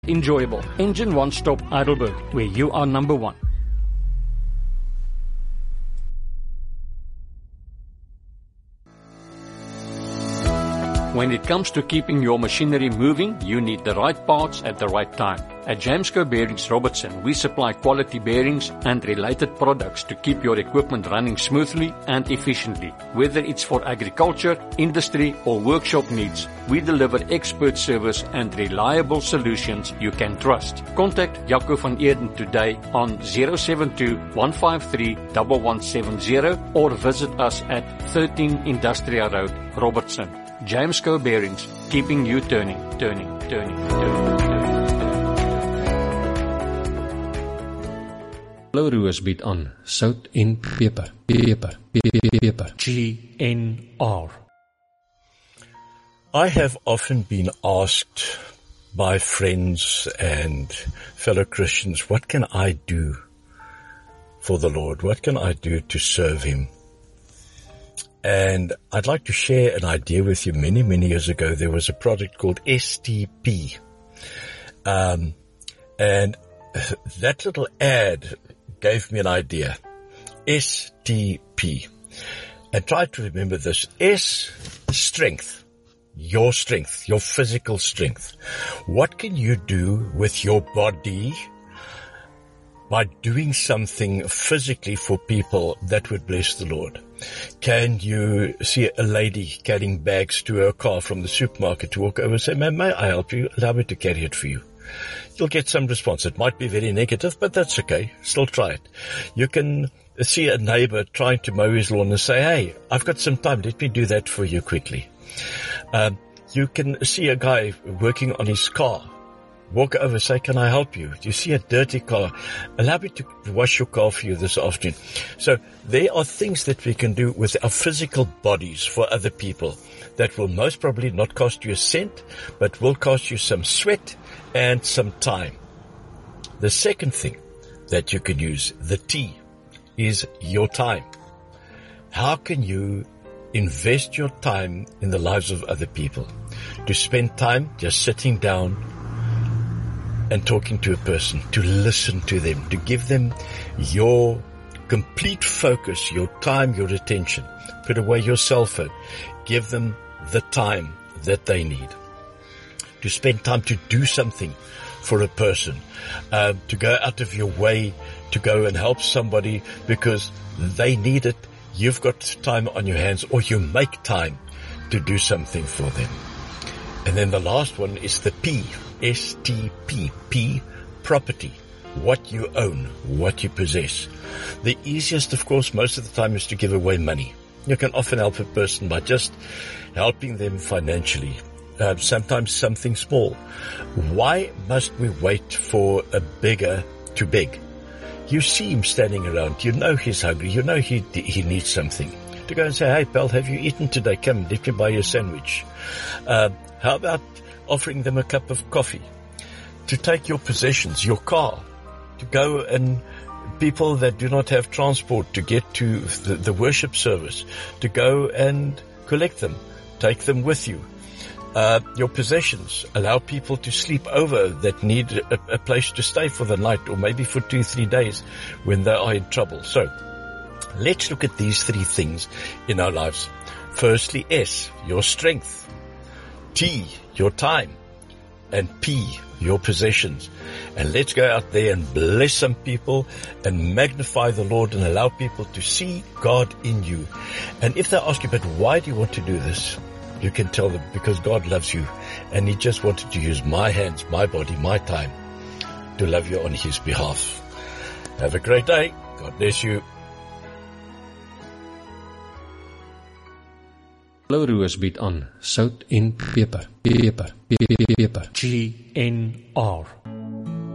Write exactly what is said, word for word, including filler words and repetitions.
Enjoyable. Engine One Stop Heidelberg, where you are number one. When it comes to keeping your machinery moving, you need the right parts at the right time. At Jamesco Bearings Robertson, we supply quality bearings and related products to keep your equipment running smoothly and efficiently. Whether it's for agriculture, industry, or workshop needs, we deliver expert service and reliable solutions you can trust. Contact Jaco van Eerden today on zero seven two, one five three, one one seven zero or visit us at thirteen Industrial Road, Robertson. Jamesco Bearings, keeping you turning, turning, turning, turning, turning. Roos bied aan sout en peper, peper, peper, peper. G N R. I have often been asked by friends and fellow Christians, what can I do for the Lord? What can I do to serve Him? And I'd like to share an idea with you. Many, many years ago, there was a product called S T P. Um, and that little ad gave me an idea. S T P. And try to remember this. S, strength. Your strength, your physical strength. What can you do with your body by doing something physically for people that would bless the Lord? Can you see a lady carrying bags to her car from the supermarket to walk over and say, ma'am, may I help you? Allow me to carry it for you. You'll get some response. It might be very negative, but that's okay. Still try it. You can see a neighbor trying to mow his lawn and say, hey, I've got some time. Let me do that for you quickly. Um, you can see a guy working on his car. Walk over, say, can I help you? Do you see a dirty car? Allow me to wash your car for you this afternoon. So there are things that we can do with our physical bodies for other people that will most probably not cost you a cent, but will cost you some sweat and some time. The second thing that you can use, the T, is your time. How can you invest your time in the lives of other people? To spend time just sitting down and talking to a person, to listen to them, to give them your complete focus, your time, your attention. Put away your cell phone. Give them the time that they need. To spend time to do something for a person. Uh, to go out of your way to go and help somebody because they need it. You've got time on your hands, or you make time to do something for them. And then the last one is the P. S T P, P, property, what you own, what you possess. The easiest, of course, most of the time is to give away money. You can often help a person by just helping them financially, uh, sometimes something small. Why must we wait for a beggar to beg? You see him standing around, you know he's hungry, you know he he needs something. To go and say, hey pal, have you eaten today? Come, let me buy you a sandwich. Uh, how about offering them a cup of coffee? To take your possessions, your car, to go and people that do not have transport to get to the, the worship service, to go and collect them, take them with you. Uh, your possessions, allow people to sleep over that need a, a place to stay for the night or maybe for two, three days when they are in trouble. So let's look at these three things in our lives. Firstly, S, your strength. T, your time. And P, your possessions. And let's go out there and bless some people and magnify the Lord and allow people to see God in you. And if they ask you, but why do you want to do this? You can tell them, because God loves you and He just wanted to use my hands, my body, my time to love you on His behalf. Have a great day. God bless you. Roos bied aan sout en peper, peper, peper, peper. G N R.